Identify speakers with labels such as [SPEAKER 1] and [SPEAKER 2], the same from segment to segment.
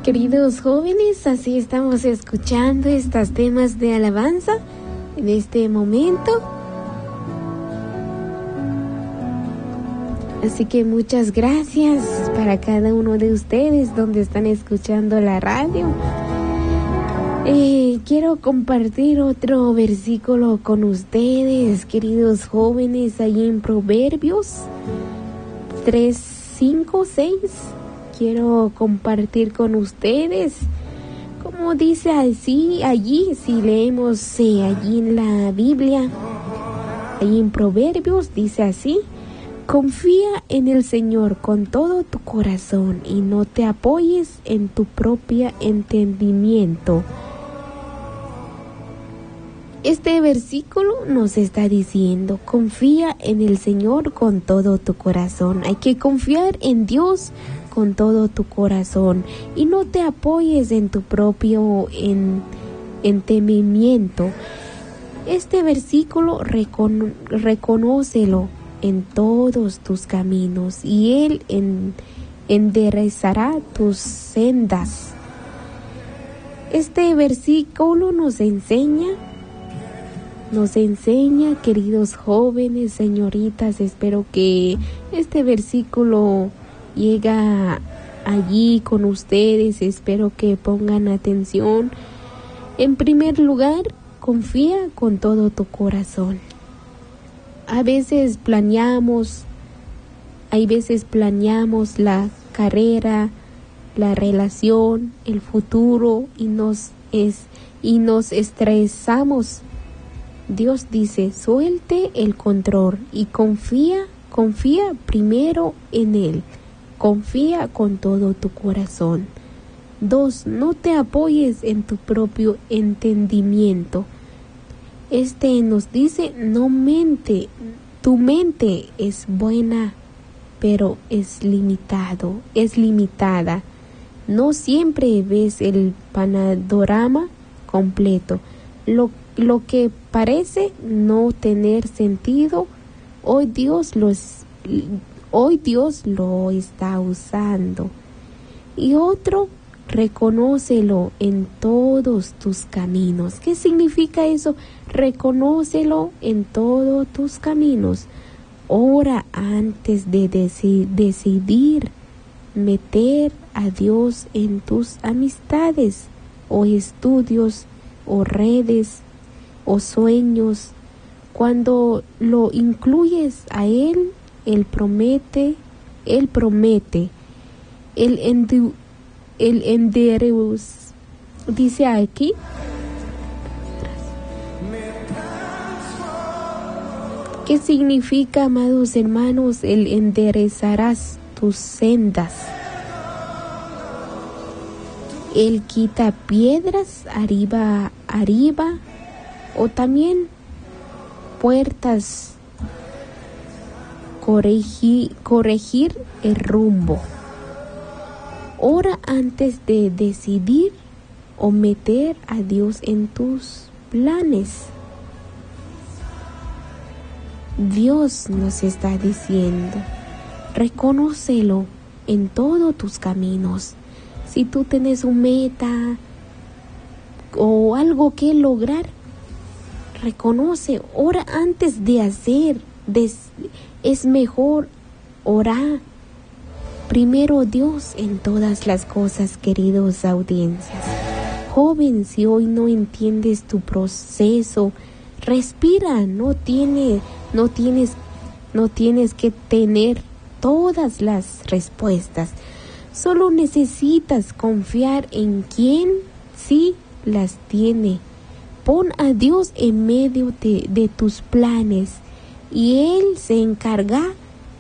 [SPEAKER 1] Queridos jóvenes, así estamos escuchando estos temas de alabanza en este momento. Así que muchas gracias para cada uno de ustedes donde están escuchando la radio. Quiero compartir otro versículo con ustedes, queridos jóvenes, ahí en Proverbios 3, 5, 6. Quiero compartir con ustedes, como dice así, allí, si leemos allí en la Biblia, allí en Proverbios, dice así: confía en el Señor con todo tu corazón y no te apoyes en tu propio entendimiento. Este versículo nos está diciendo, confía en el Señor con todo tu corazón. Hay que confiar en Dios con todo tu corazón y no te apoyes en tu propio entendimiento. Este versículo reconócelo en todos tus caminos y Él enderezará tus sendas. Este versículo nos enseña, queridos jóvenes, señoritas, espero que este versículo llega allí con ustedes, espero que pongan atención. En primer lugar, confía con todo tu corazón. Hay veces planeamos la carrera, la relación, el futuro y nos estresamos. Dios dice, suelte el control y confía primero en Él. Confía con todo tu corazón. 2. No te apoyes en tu propio entendimiento. Nos dice, no mente. Tu mente es buena, pero es limitada. No siempre ves el panorama completo. Lo que parece no tener sentido, hoy Dios lo está usando. Y otro, reconócelo en todos tus caminos. ¿Qué significa eso? Reconócelo en todos tus caminos. Ora antes de decidir meter a Dios en tus amistades o estudios o redes o sueños. Cuando lo incluyes a Él, Él promete, el enderez, dice aquí, ¿qué significa, amados hermanos, el enderezarás tus sendas? Él quita piedras arriba, o también puertas, corregir el rumbo. Ora antes de decidir o meter a Dios en tus planes. Dios nos está diciendo, reconócelo en todos tus caminos. Si tú tienes una meta o algo que lograr, reconoce, ora antes de hacer. Es mejor orar primero Dios en todas las cosas, queridos audiencias. Joven, si hoy no entiendes tu proceso, respira. No tienes que tener todas las respuestas. Solo necesitas confiar en quien sí las tiene. Pon a Dios en medio de tus planes y Él se encarga,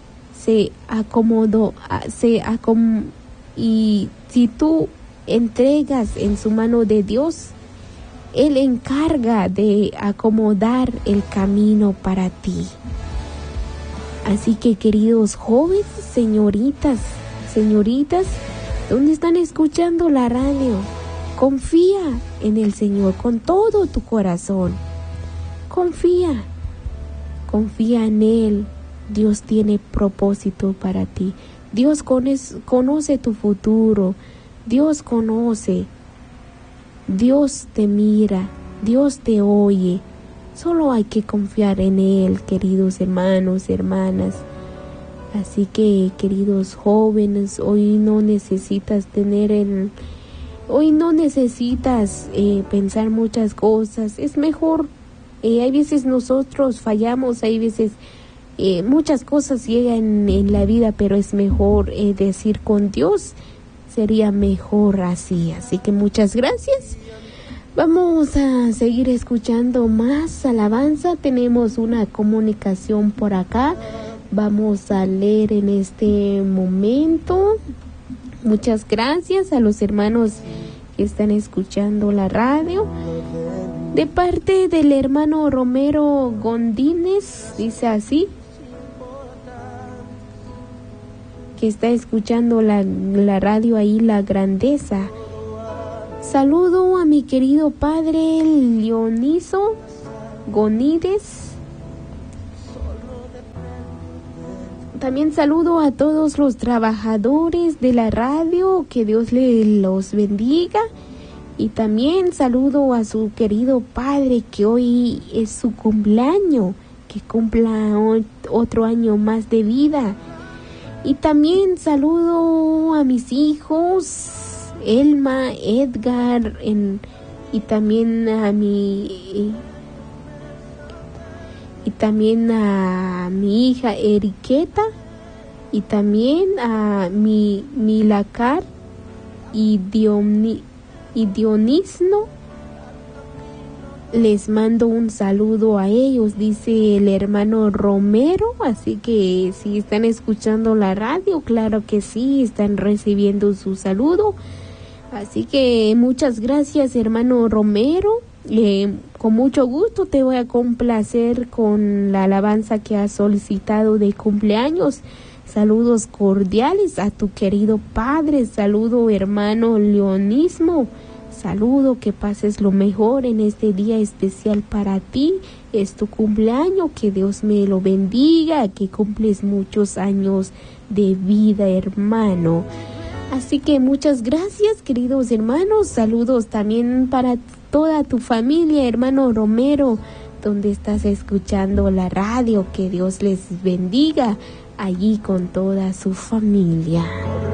[SPEAKER 1] y si tú entregas en su mano de Dios, Él encarga de acomodar el camino para ti. Así que, queridos jóvenes, señoritas, ¿dónde están escuchando la radio? Confía en el Señor con todo tu corazón. Confía en Él. Dios tiene propósito para ti. Dios conoce tu futuro. Dios conoce, Dios te mira, Dios te oye. Solo hay que confiar en Él, queridos hermanos, hermanas. Así que, queridos jóvenes, hoy no necesitas pensar muchas cosas. Es mejor, hay veces nosotros fallamos, hay veces muchas cosas llegan en la vida, pero es mejor decir con Dios, sería mejor así. Así que muchas gracias. Vamos a seguir escuchando más alabanza. Tenemos una comunicación por acá. Vamos a leer en este momento. Muchas gracias a los hermanos que están escuchando la radio. De parte del hermano Romero Gondínez, dice así, que está escuchando la radio ahí, La Grandeza. Saludo a mi querido padre Leoniso Gonídez. También saludo a todos los trabajadores de la radio, que Dios los bendiga. Y también saludo a su querido padre, que hoy es su cumpleaños, que cumpla otro año más de vida. Y también saludo a mis hijos, Elma, Edgar, y también a mi hija Eriqueta, y también a mi Milacar y Dionisno. Les mando un saludo a ellos, dice el hermano Romero. Así que si están escuchando la radio, claro que sí, están recibiendo su saludo. Así que muchas gracias, hermano Romero. Con mucho gusto te voy a complacer con la alabanza que has solicitado de cumpleaños. Saludos cordiales a tu querido padre. Saludo, hermano Leonismo. Saludo, que pases lo mejor en este día especial para ti. Es tu cumpleaños, que Dios me lo bendiga, que cumples muchos años de vida, hermano. Así que muchas gracias, queridos hermanos. Saludos también para toda tu familia, hermano Romero, donde estás escuchando la radio. Que Dios les bendiga allí con toda su familia.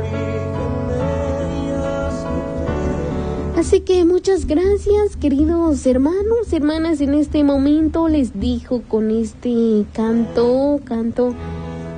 [SPEAKER 1] Así que muchas gracias, queridos hermanos, hermanas. En este momento les digo con este canto